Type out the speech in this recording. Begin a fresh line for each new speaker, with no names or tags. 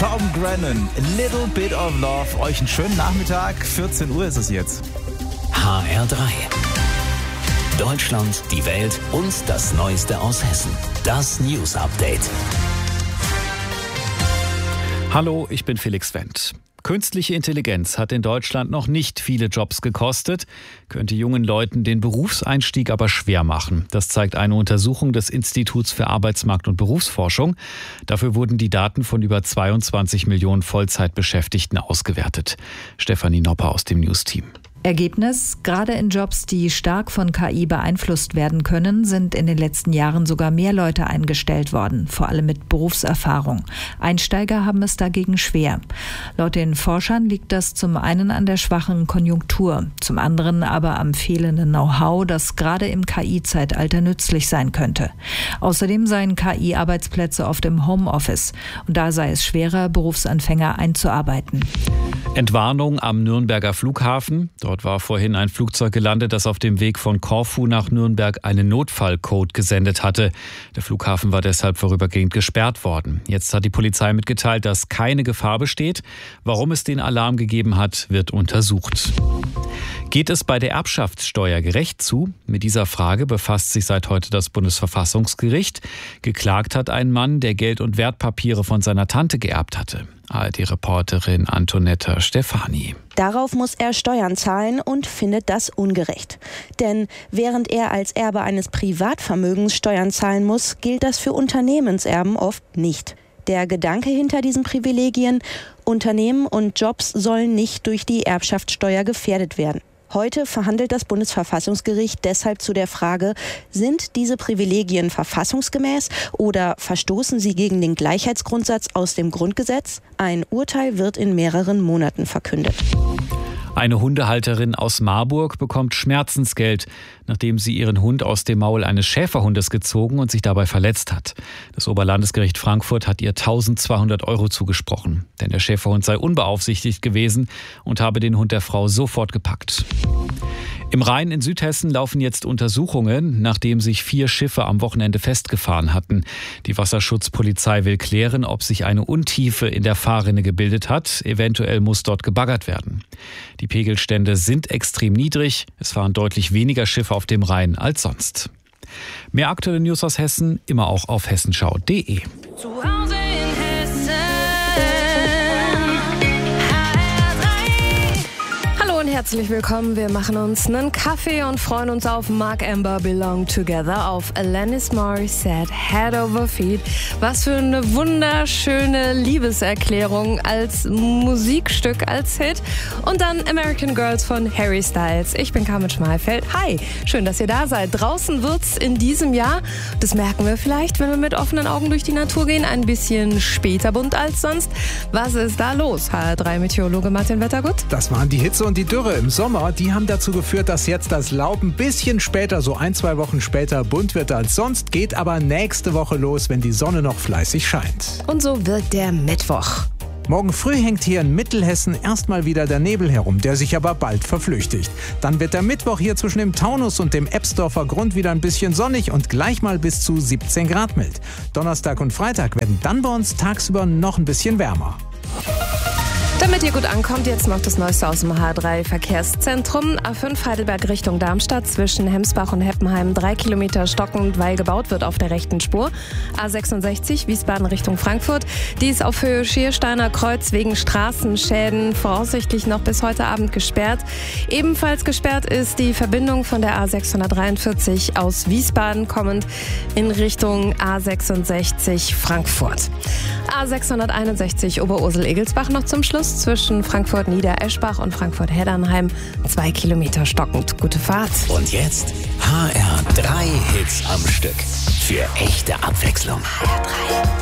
Tom Grennan, Little Bit of Love. Euch einen schönen Nachmittag. 14 Uhr ist es jetzt.
HR3. Deutschland, die Welt und das Neueste aus Hessen. Das News Update.
Hallo, ich bin Felix Wendt. Künstliche Intelligenz hat in Deutschland noch nicht viele Jobs gekostet, könnte jungen Leuten den Berufseinstieg aber schwer machen. Das zeigt eine Untersuchung des Instituts für Arbeitsmarkt- und Berufsforschung. Dafür wurden die Daten von über 22 Millionen Vollzeitbeschäftigten ausgewertet. Stefanie Nopper aus dem News-Team.
Ergebnis: Gerade in Jobs, die stark von KI beeinflusst werden können, sind in den letzten Jahren sogar mehr Leute eingestellt worden, vor allem mit Berufserfahrung. Einsteiger haben es dagegen schwer. Laut den Forschern liegt das zum einen an der schwachen Konjunktur, zum anderen aber am fehlenden Know-how, das gerade im KI-Zeitalter nützlich sein könnte. Außerdem seien KI-Arbeitsplätze oft im Homeoffice und da sei es schwerer, Berufsanfänger einzuarbeiten.
Entwarnung am Nürnberger Flughafen. Dort war vorhin ein Flugzeug gelandet, das auf dem Weg von Korfu nach Nürnberg einen Notfallcode gesendet hatte. Der Flughafen war deshalb vorübergehend gesperrt worden. Jetzt hat die Polizei mitgeteilt, dass keine Gefahr besteht. Warum es den Alarm gegeben hat, wird untersucht. Geht es bei der Erbschaftssteuer gerecht zu? Mit dieser Frage befasst sich seit heute das Bundesverfassungsgericht. Geklagt hat ein Mann, der Geld- und Wertpapiere von seiner Tante geerbt hatte. ARD-Reporterin Antonetta Stefani.
Darauf muss er Steuern zahlen und findet das ungerecht. Denn während er als Erbe eines Privatvermögens Steuern zahlen muss, gilt das für Unternehmenserben oft nicht. Der Gedanke hinter diesen Privilegien: Unternehmen und Jobs sollen nicht durch die Erbschaftssteuer gefährdet werden. Heute verhandelt das Bundesverfassungsgericht deshalb zu der Frage, sind diese Privilegien verfassungsgemäß oder verstoßen sie gegen den Gleichheitsgrundsatz aus dem Grundgesetz? Ein Urteil wird in mehreren Monaten verkündet.
Eine Hundehalterin aus Marburg bekommt Schmerzensgeld, nachdem sie ihren Hund aus dem Maul eines Schäferhundes gezogen und sich dabei verletzt hat. Das Oberlandesgericht Frankfurt hat ihr 1.200 € zugesprochen. Denn der Schäferhund sei unbeaufsichtigt gewesen und habe den Hund der Frau sofort gepackt. Im Rhein in Südhessen laufen jetzt Untersuchungen, nachdem sich 4 Schiffe am Wochenende festgefahren hatten. Die Wasserschutzpolizei will klären, ob sich eine Untiefe in der Fahrrinne gebildet hat. Eventuell muss dort gebaggert werden. Die Pegelstände sind extrem niedrig. Es fahren deutlich weniger Schiffe auf dem Rhein als sonst. Mehr aktuelle News aus Hessen immer auch auf hessenschau.de.
Herzlich willkommen. Wir machen uns einen Kaffee und freuen uns auf Mark Amber Belong Together, auf Alanis Morissette Head Over Feet. Was für eine wunderschöne Liebeserklärung als Musikstück, als Hit. Und dann American Girls von Harry Styles. Ich bin Carmen Schmalfeld. Hi, schön, dass ihr da seid. Draußen wird's in diesem Jahr, das merken wir vielleicht, wenn wir mit offenen Augen durch die Natur gehen, ein bisschen später bunt als sonst. Was ist da los? HR3-Meteorologe Martin Wettergut.
Das waren die Hitze und die Dürre im Sommer, die haben dazu geführt, dass jetzt das Laub ein bisschen später, so 1-2 Wochen später, bunt wird als sonst, geht aber nächste Woche los, wenn die Sonne noch fleißig scheint.
Und so wird der Mittwoch.
Morgen früh hängt hier in Mittelhessen erstmal wieder der Nebel herum, der sich aber bald verflüchtigt. Dann wird der Mittwoch hier zwischen dem Taunus und dem Ebsdorfer Grund wieder ein bisschen sonnig und gleich mal bis zu 17 Grad mild. Donnerstag und Freitag werden dann bei uns tagsüber noch ein bisschen wärmer.
Damit ihr gut ankommt, jetzt noch das Neueste aus dem H3-Verkehrszentrum. A5 Heidelberg Richtung Darmstadt zwischen Hemsbach und Heppenheim 3 Kilometer stockend, weil gebaut wird auf der rechten Spur. A66 Wiesbaden Richtung Frankfurt. Die ist auf Höhe Schiersteiner Kreuz wegen Straßenschäden voraussichtlich noch bis heute Abend gesperrt. Ebenfalls gesperrt ist die Verbindung von der A643 aus Wiesbaden kommend in Richtung A66 Frankfurt. A661 Oberursel-Egelsbach noch zum Schluss zwischen Frankfurt-Niedereschbach und Frankfurt-Heddernheim 2 Kilometer stockend. Gute Fahrt.
Und jetzt HR3 Hits am Stück. Für echte Abwechslung. HR3.